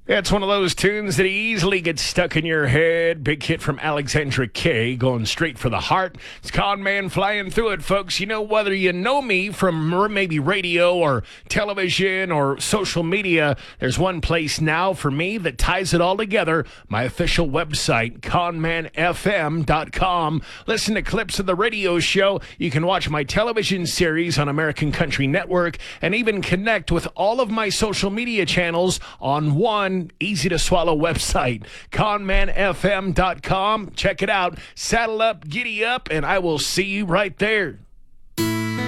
It's one of those tunes that easily gets stuck in your head. Big hit from Alexandra Kay, going straight for the heart. It's Con Man flying through it, folks. You know, whether you know me from maybe radio or television or social media, there's one place now for me that ties it all together. My official website, conmanfm.com. Listen to clips of the radio show. You can watch my television series on American Country Network and even connect with all of my social media channels on one easy-to-swallow website, conmanfm.com. Check it out. Saddle up, giddy up, and I will see you right there.